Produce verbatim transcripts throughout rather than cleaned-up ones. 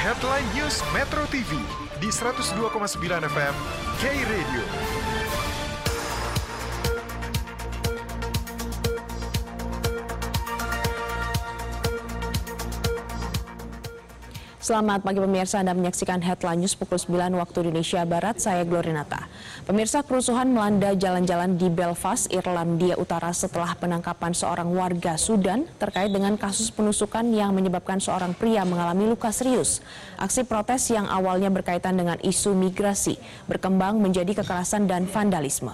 Headline News Metro T V di seratus dua koma sembilan F M K-Radio. Selamat pagi pemirsa, Anda menyaksikan Headline News pukul sembilan waktu Indonesia Barat, saya Glorinata. Pemirsa, kerusuhan melanda jalan-jalan di Belfast, Irlandia Utara setelah penangkapan seorang warga Sudan terkait dengan kasus penusukan yang menyebabkan seorang pria mengalami luka serius. Aksi protes yang awalnya berkaitan dengan isu migrasi berkembang menjadi kekerasan dan vandalisme.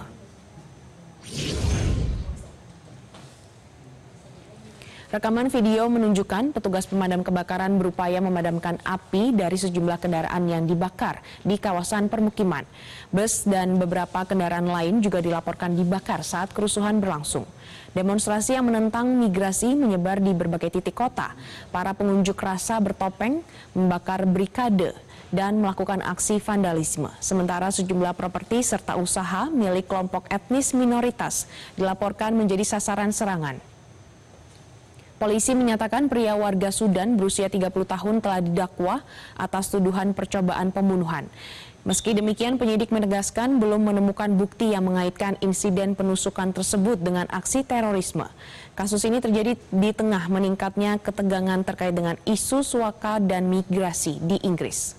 Rekaman video menunjukkan petugas pemadam kebakaran berupaya memadamkan api dari sejumlah kendaraan yang dibakar di kawasan permukiman. Bus dan beberapa kendaraan lain juga dilaporkan dibakar saat kerusuhan berlangsung. Demonstrasi yang menentang migrasi menyebar di berbagai titik kota. Para pengunjuk rasa bertopeng, membakar brikade, dan melakukan aksi vandalisme. Sementara sejumlah properti serta usaha milik kelompok etnis minoritas dilaporkan menjadi sasaran serangan. Polisi menyatakan pria warga Sudan berusia tiga puluh tahun telah didakwa atas tuduhan percobaan pembunuhan. Meski demikian, penyidik menegaskan belum menemukan bukti yang mengaitkan insiden penusukan tersebut dengan aksi terorisme. Kasus ini terjadi di tengah meningkatnya ketegangan terkait dengan isu suaka dan migrasi di Inggris.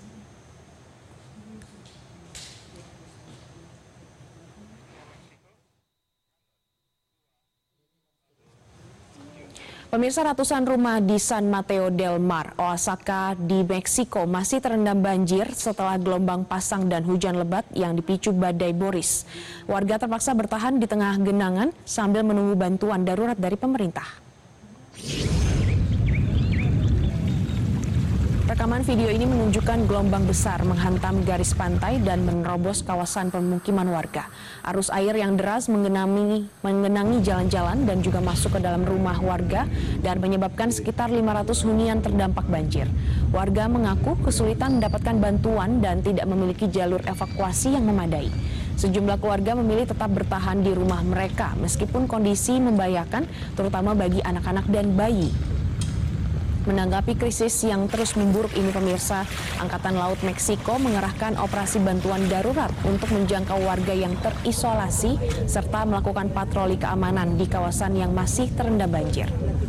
Pemirsa, ratusan rumah di San Mateo del Mar, Oaxaca di Meksiko masih terendam banjir setelah gelombang pasang dan hujan lebat yang dipicu badai Boris. Warga terpaksa bertahan di tengah genangan sambil menunggu bantuan darurat dari pemerintah. Rekaman video ini menunjukkan gelombang besar menghantam garis pantai dan menerobos kawasan pemukiman warga. Arus air yang deras menggenangi, menggenangi jalan-jalan dan juga masuk ke dalam rumah warga dan menyebabkan sekitar lima ratus hunian terdampak banjir. Warga mengaku kesulitan mendapatkan bantuan dan tidak memiliki jalur evakuasi yang memadai. Sejumlah keluarga memilih tetap bertahan di rumah mereka meskipun kondisi membahayakan, terutama bagi anak-anak dan bayi. Menanggapi krisis yang terus memburuk ini pemirsa, Angkatan Laut Meksiko mengerahkan operasi bantuan darurat untuk menjangkau warga yang terisolasi serta melakukan patroli keamanan di kawasan yang masih terendam banjir.